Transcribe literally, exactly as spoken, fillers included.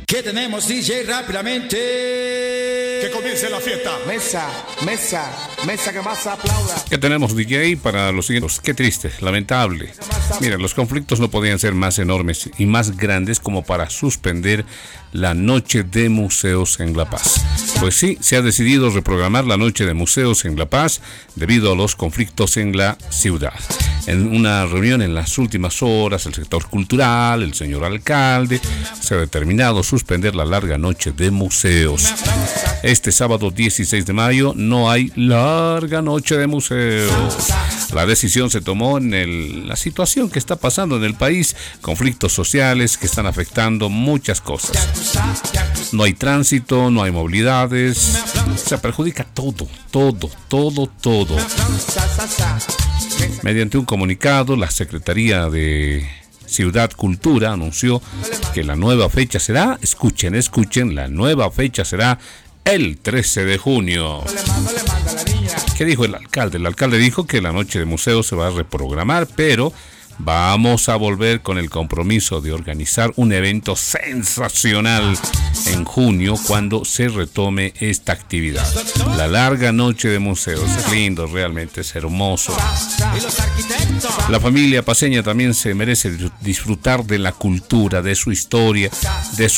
¿Qué tenemos, D J? Rápidamente. Que comience la fiesta. Mesa, mesa, mesa que más aplauda. ¿Qué tenemos, D J, para los siguientes? Qué triste, lamentable. Mira, los conflictos no podían ser más enormes y más grandes como para suspender la Noche de Museos en La Paz. Pues sí, se ha decidido reprogramar la Noche de Museos en La Paz debido a los conflictos en la ciudad. En una reunión en las últimas horas, el sector cultural, el señor alcalde, se ha determinado suspender la larga Noche de Museos. Este sábado dieciséis de mayo no hay larga Noche de Museos. La decisión se tomó en el, la situación que está pasando en el país, conflictos sociales que están afectando muchas cosas. No hay tránsito, no hay movilidades, se perjudica todo, todo, todo, todo. Mediante un comunicado, la Secretaría de Ciudad Cultura anunció que la nueva fecha será, escuchen, escuchen, la nueva fecha será el trece de junio. ¿Qué dijo el alcalde? El alcalde dijo que la Noche de Museos se va a reprogramar, pero vamos a volver con el compromiso de organizar un evento sensacional en junio cuando se retome esta actividad. La larga Noche de Museos es lindo, realmente es hermoso. La familia paceña también se merece disfrutar de la cultura, de su historia, de su